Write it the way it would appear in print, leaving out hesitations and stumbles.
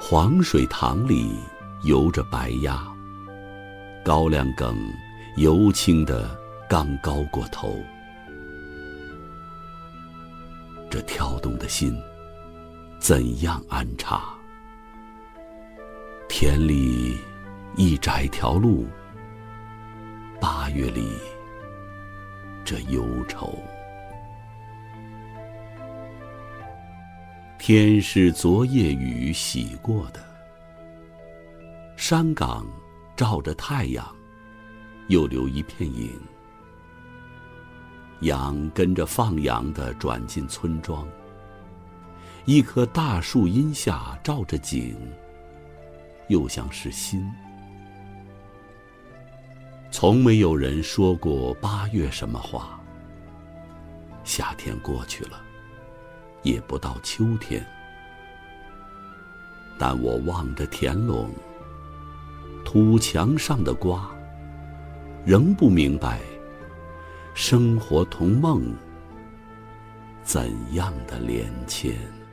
黄水塘里游着白鸭，高粱梗油青的刚高过头。这跳动的心怎样安插？田里一窄条路，8月里这忧愁。天是昨夜雨洗过的，山岗照着太阳，又留一片影。羊跟着放羊的转进村庄，一棵大树荫下照着景，又像是心。从没有人说过8月什么话，夏天过去了，也不到秋天。但我望着田垄，土墙上的瓜，仍不明白生活同梦怎样的连牵。